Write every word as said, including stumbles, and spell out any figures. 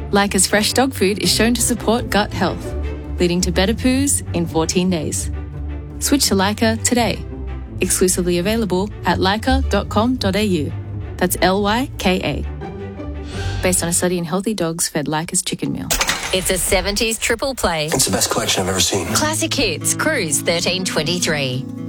Leica's fresh dog food is shown to support gut health, leading to better poos in fourteen days. Switch to Leica today. Exclusively available at leica dot com dot a u. That's L Y K A. Based on a study in healthy dogs fed Leica's chicken meal. It's a seventies triple play. It's the best collection I've ever seen. Classic hits, Cruise thirteen twenty-three.